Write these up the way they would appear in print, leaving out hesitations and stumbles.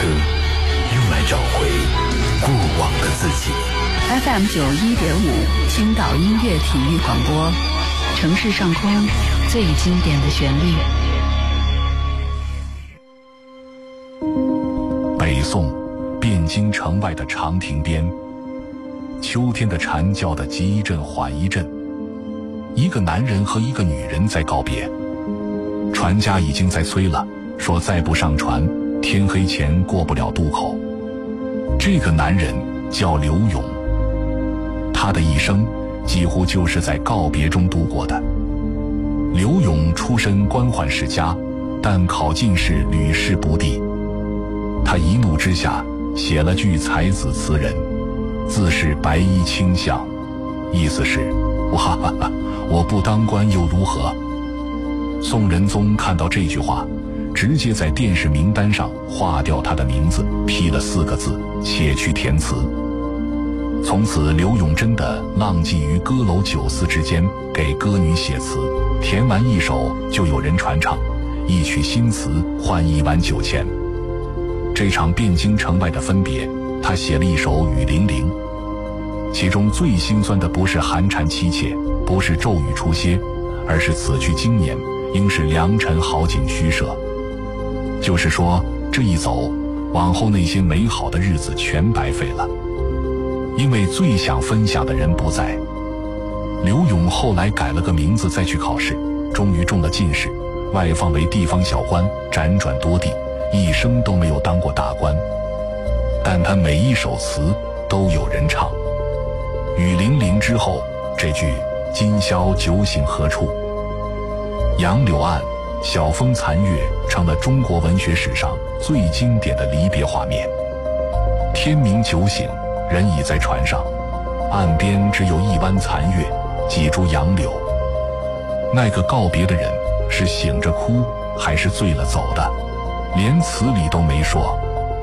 歌，用来找回过往的自己。 FM 91.5，青岛音乐体育广播，城市上空最经典的旋律。 北宋，汴京城外的长亭边，秋天的蝉叫得急一阵缓一阵，一个男人和一个女人在告别。船家已经在催了，说再不上船，天黑前过不了渡口。这个男人叫刘永，他的一生几乎就是在告别中度过的。刘永出身官宦世家，但考进士屡试不第。他一怒之下写了句才子词人，自是白衣卿相，意思是我不当官又如何。宋仁宗看到这句话，直接在殿试名单上划掉他的名字，批了4个字：且去填词。从此刘永真的浪迹于歌楼酒肆之间，给歌女写词，填完一首就有人传唱，一曲新词换1碗酒钱。这场汴京城外的分别，他写了一首《雨霖铃》，其中最心酸的不是寒蝉凄切，不是骤雨初歇，而是此去经年，应是良辰好景虚设。就是说，这一走，往后那些美好的日子全白费了，因为最想分享的人不在。刘永后来改了个名字再去考试，终于中了进士，外放为地方小官，辗转多地，一生都没有当过大官。但他每一首词都有人唱。雨霖铃之后，这句今宵酒醒何处，杨柳岸，晓风残月，成了中国文学史上最经典的离别画面。天明酒醒，人已在船上，岸边只有一湾残月，几株杨柳。那个告别的人是醒着哭还是醉了走的，连词里都没说。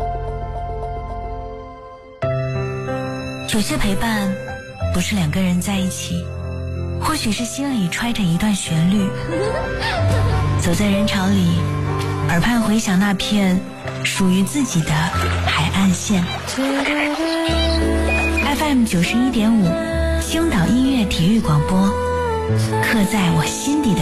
有些陪伴不是2个人在一起，或许是心里揣着一段旋律，走在人潮里，耳畔回响那片属于自己的海岸线。FM 91.5，青岛音乐体育广播，刻在我心底的